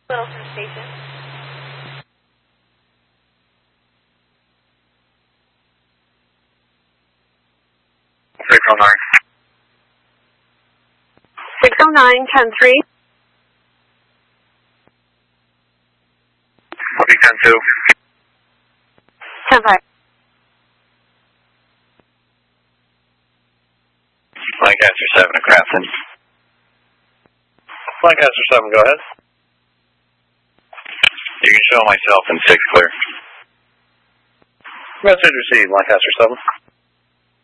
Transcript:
Littleton Station. Six oh nine. 609, 10-3. Copy 10-2. 10-5. Lancaster 7 to Crafton. Lancaster 7, go ahead. You can show myself in 6 clear. Message received, Lancaster 7.